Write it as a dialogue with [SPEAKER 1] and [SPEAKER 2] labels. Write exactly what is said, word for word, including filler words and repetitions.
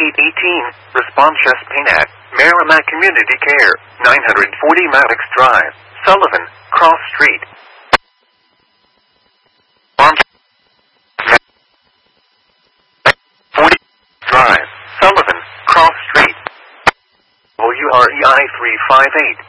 [SPEAKER 1] eight eighteen, Response Chest Pain at Merrimack Community Care, nine forty Maddox Drive, Sullivan, Cross Street. forty Drive, Sullivan, Cross Street. O U R E I three five eight.